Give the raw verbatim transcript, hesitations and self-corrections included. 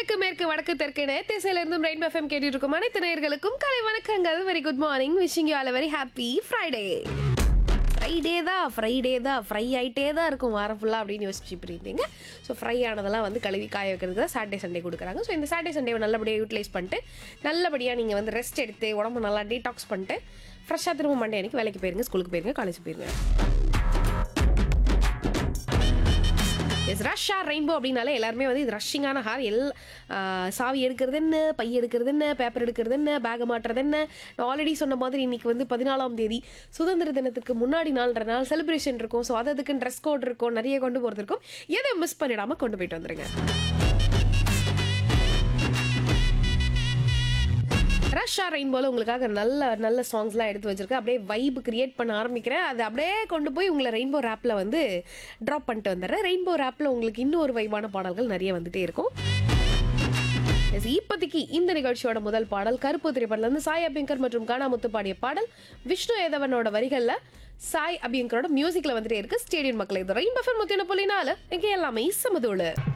கிழக்கு மேற்கு வடக்கு தெற்கு திசையில இருந்தும் ரெயின்போ எஃப்எம் கேட்டுட்டு இருக்கும் அனைத்து நேயர்களுக்கும் கலை வணக்கங்கள். Very good morning. Wishing you all very happy Friday. Friday தான் ஃப்ரைடே தான் ஃப்ரை ஆகிட்டே தான் இருக்கும் வாரம் ஃபுல்லாக அப்படின்னு யோசிச்சு இருந்தீங்க. ஸோ ஃப்ரை ஆனதெல்லாம் வந்து கழுவி காய வைக்கிறதுக்கு தான் சாட்டர்டே சண்டே கொடுக்குறாங்க. ஸோ இந்த சாட்டர்டே சண்டேவை நல்லபடியாக யூட்டிலைஸ் பண்ணிட்டு நல்லபடியாக நீங்கள் வந்து ரெஸ்ட் எடுத்து உடம்பு நல்லா டீடாக்ஸ் பண்ணிட்டு ஃப்ரெஷ்ஷாக திரும்ப மண்டே அன்றைக்கி வேலைக்கு போயிருங்க, ஸ்கூலுக்கு போயிருங்க, காலேஜ் போயிருங்க. எஸ் ரஷ்ஷா ரெயின்போ அப்படின்னாலே எல்லாருமே வந்து இது ரஷ்ஷிங்கான ஹார். எல் சாவி எடுக்கிறது என்ன, பை எடுக்கிறது என்ன, பேப்பர் எடுக்கிறது என்ன, பேக் மாட்டுறது என்ன. நான் ஆல்ரெடி சொன்ன மாதிரி இன்னைக்கு வந்து பதினாலாம் தேதி சுதந்திர தினத்துக்கு முன்னாடி நாள்ன்ற நாள் செலிப்ரேஷன் இருக்கும். ஸோ அது அதுக்கு ட்ரெஸ் கோட் இருக்கும், நிறைய கொண்டு போகிறது இருக்கும். எதை மிஸ் பண்ணிடாமல் கொண்டு போயிட்டு வந்துருங்க. ரஷ்ஷா ரெயின்போல உங்களுக்காக நல்ல நல்ல சாங்ஸ்லாம் எடுத்து வச்சிருக்கேன். அப்படியே வைப் கிரியேட் பண்ண ஆரம்பிக்கிறேன். அது அப்படியே கொண்டு போய் உங்களை ரெயின்போ ஆப்பில் வந்து ட்ராப் பண்ணிட்டு வந்துடுறேன். ரெயின்போ ஆப்பில் உங்களுக்கு இன்னும் ஒரு வைபான பாடல்கள் நிறைய வந்துட்டே இருக்கும். இப்போதைக்கு இந்த நிகழ்ச்சியோட முதல் பாடல் கருப்பு திரைப்படத்துலேருந்து சாய் அபியங்கர் மற்றும் கானாமுத்து பாடிய பாடல். விஷ்ணு ஏதவனோட வரிகளில் சாய் அபியங்கரோட மியூசிக்கில் வந்துட்டே இருக்கு. ஸ்டேடியம் மக்கள் இது ரெயின்போ எஃப்எம் நூற்றி ஒன்று புள்ளி நாலு இங்கே எல்லாமே சமதோடு.